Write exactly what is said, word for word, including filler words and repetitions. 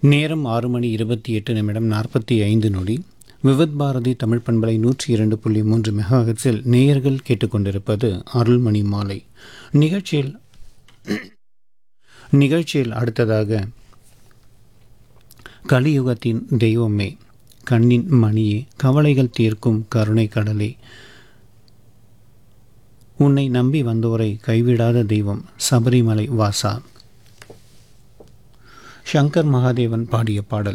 நேரம் ஆறு மணி இருபத்தி எட்டு நிமிடம் நாற்பத்தி ஐந்து நொடி. விவித் பாரதி தமிழ் பண்பலை நூற்றி இரண்டு புள்ளி மூன்று மெகாஹெட்ஸில் நேயர்கள் கேட்டுக்கொண்டிருப்பது அருள்மணி மாலை நிகழ்ச்சியில். நிகழ்ச்சியில் அடுத்ததாக கலியுகத்தின் தெய்வமே, கண்ணின் மணியே, கவலைகள் தீர்க்கும் கருணை கடலே, உன்னை நம்பி வந்தோரை கைவிடாத தெய்வம் சபரிமலை வாசா, சங்கர் மகாதேவன் பாடிய பாடல்.